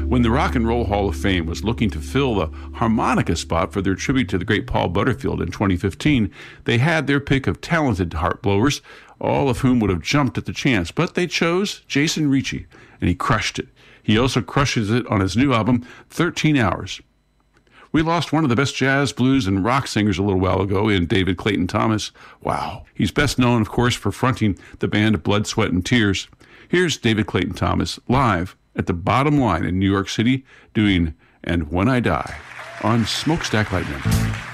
When the Rock and Roll Hall of Fame was looking to fill the harmonica spot for their tribute to the great Paul Butterfield in 2015, they had their pick of talented harp blowers, all of whom would have jumped at the chance, but they chose Jason Ricci, and he crushed it. He also crushes it on his new album, 13 Hours. We lost one of the best jazz, blues, and rock singers a little while ago in David Clayton Thomas. Wow. He's best known, of course, for fronting the band Blood, Sweat, and Tears. Here's David Clayton Thomas live at the Bottom Line in New York City doing And When I Die on Smokestack Lightning.